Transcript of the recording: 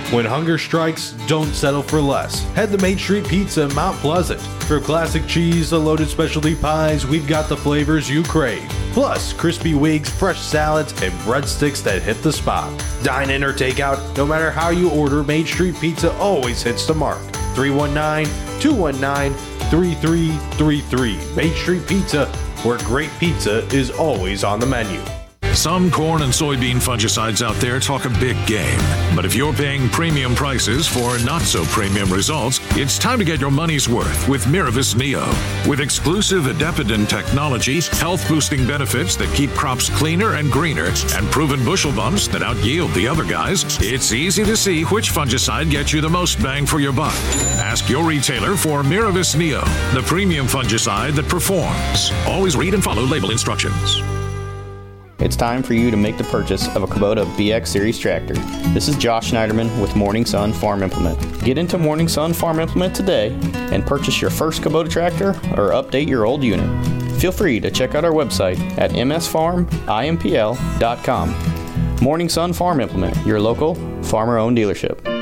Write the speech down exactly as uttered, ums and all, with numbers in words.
When hunger strikes, don't settle for less. Head to Main Street Pizza in Mount Pleasant. For classic cheese, the loaded specialty pies, we've got the flavors you crave. Plus, crispy wigs, fresh salads, and breadsticks that hit the spot. Dine in or take out, no matter how you order, Main Street Pizza always hits the mark. three one nine, two one nine, three three three three. Main Street Pizza, where great pizza is always on the menu. Some corn and soybean fungicides out there talk a big game. But if you're paying premium prices for not-so-premium results, it's time to get your money's worth with Miravis Neo. With exclusive Adepidin technology, health-boosting benefits that keep crops cleaner and greener, and proven bushel bumps that out-yield the other guys, it's easy to see which fungicide gets you the most bang for your buck. Ask your retailer for Miravis Neo, the premium fungicide that performs. Always read and follow label instructions. It's time for you to make the purchase of a Kubota B X Series tractor. This is Josh Schneiderman with Morning Sun Farm Implement. Get into Morning Sun Farm Implement today and purchase your first Kubota tractor or update your old unit. Feel free to check out our website at m s farm i m p l dot com. Morning Sun Farm Implement, your local farmer-owned dealership.